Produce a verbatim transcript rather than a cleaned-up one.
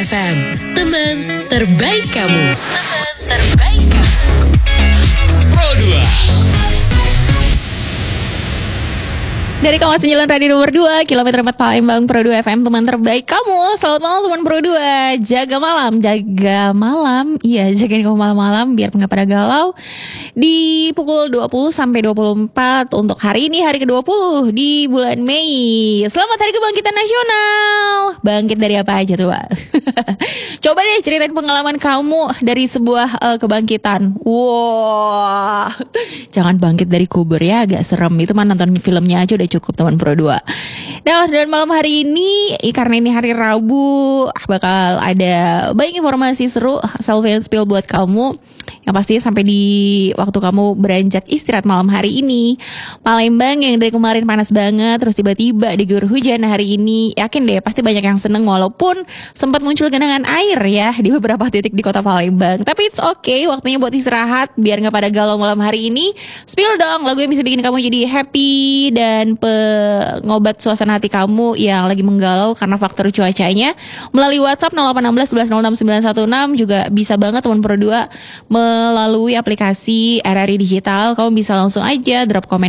F M, teman terbaik kamu. Teman terbaik kamu. Pro dua. Dari kawasan Jalan Raya nomor dua, kilometer empat Palembang, Pro dua F M, teman terbaik kamu. Selamat malam teman Pro dua. Jaga malam, jaga malam. Iya, jagain kamu malam-malam biar nggak pada galau. Di pukul dua puluh sampai dua puluh empat untuk hari ini, hari ke dua puluh di bulan Mei. Selamat Hari Kebangkitan Nasional. Bangkit dari apa aja tuh, Pak? Coba deh ceritain pengalaman kamu dari sebuah uh, kebangkitan. Wow. Jangan bangkit dari kubur ya, agak serem. Itu mah nonton filmnya aja udah cukup teman Pro dua. Nah, dan malam hari ini karena ini hari Rabu, bakal ada banyak informasi seru self spill buat kamu. Yang pasti sampai di waktu kamu beranjak istirahat malam hari ini, Palembang yang dari kemarin panas banget, terus tiba-tiba diguyur hujan hari ini. Yakin deh pasti banyak yang seneng walaupun sempat muncul genangan air ya di beberapa titik di kota Palembang. Tapi it's okay, waktunya buat istirahat biar gak pada galau malam hari ini. Spill dong lagu yang bisa bikin kamu jadi happy dan pengobat suasana hati kamu yang lagi menggalau karena faktor cuacanya. Melalui WhatsApp nol delapan satu enam satu nol enam sembilan satu enam juga bisa banget teman Pro dua. Melalui aplikasi R R I Digital, kamu bisa langsung aja drop komen